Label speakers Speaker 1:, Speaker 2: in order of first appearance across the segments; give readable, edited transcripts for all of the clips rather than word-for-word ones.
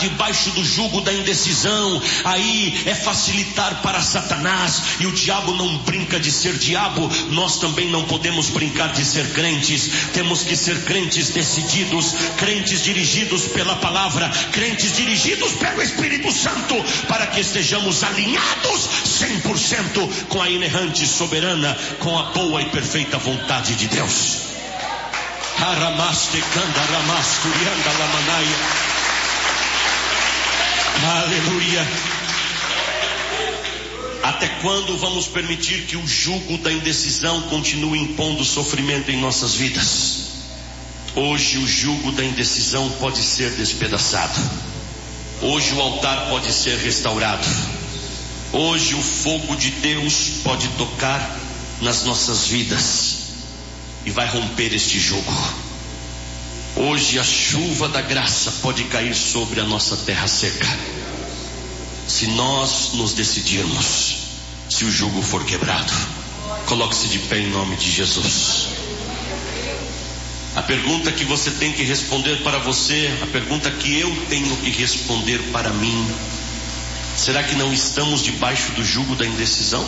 Speaker 1: debaixo do jugo da indecisão, aí é facilitar para Satanás, e o diabo não brinca de ser diabo. Nós também não podemos brincar de ser crentes. Temos que ser crentes decididos, crentes dirigidos pela palavra, crentes dirigidos pelo Espírito Santo, para que estejamos alinhados 100% com a inerrante, soberana, com a boa e perfeita vontade de Deus. Aleluia. Até quando vamos permitir que o jugo da indecisão continue impondo sofrimento em nossas vidas? Hoje o jugo da indecisão pode ser despedaçado. Hoje o altar pode ser restaurado. Hoje o fogo de Deus pode tocar nas nossas vidas e vai romper este jugo. Hoje a chuva da graça pode cair sobre a nossa terra seca, se nós nos decidirmos, se o jugo for quebrado. Coloque-se de pé em nome de Jesus. A pergunta que você tem que responder para você, a pergunta que eu tenho que responder para mim: será que não estamos debaixo do jugo da indecisão?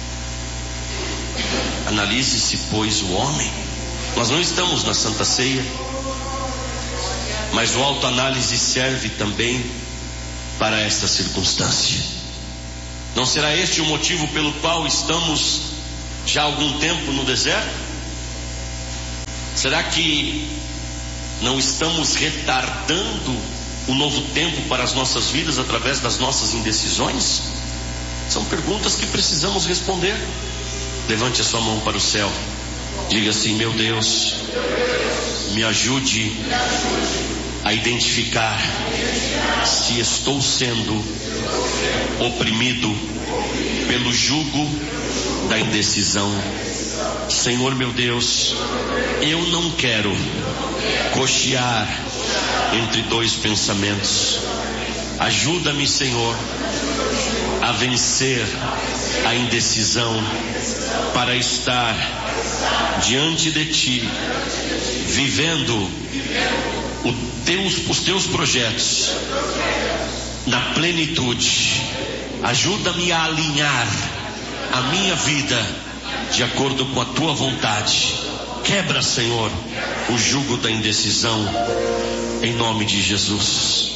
Speaker 1: Analise-se, pois, o homem. Nós não estamos na Santa Ceia, mas o autoanálise serve também para esta circunstância. Não será este o motivo pelo qual estamos já há algum tempo no deserto? Será que não estamos retardando o novo tempo para as nossas vidas através das nossas indecisões? São perguntas que precisamos responder. Levante a sua mão para o céu. Diga assim: meu Deus, me ajude a identificar se estou sendo oprimido pelo jugo da indecisão. Senhor meu Deus, eu não quero cochear entre dois pensamentos. Ajuda-me, Senhor, a vencer a indecisão, para estar diante de Ti, vivendo os Teus projetos na plenitude. Ajuda-me a alinhar a minha vida de acordo com a Tua vontade. Quebra, Senhor, o jugo da indecisão, em nome de Jesus.